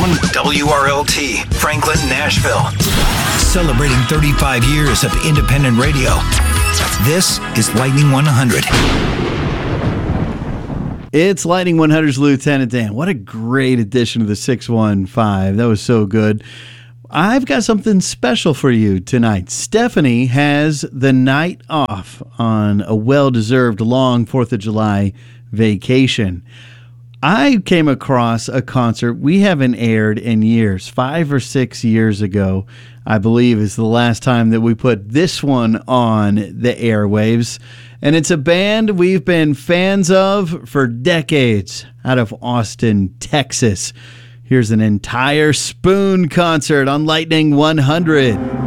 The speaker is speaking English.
WRLT, Franklin, Nashville. Celebrating 35 years of independent radio. This is Lightning 100. It's Lightning 100's Lieutenant Dan. What a great addition to the 615. That was so good. I've got something special for you tonight. Stephanie has the night off on a well-deserved long 4th of July vacation. I came across a concert we haven't aired in years. 5 or 6 years ago, I believe, is the last time that we put this one on the airwaves. And it's a band we've been fans of for decades out of Austin, Texas. Here's an entire Spoon concert on Lightning 100.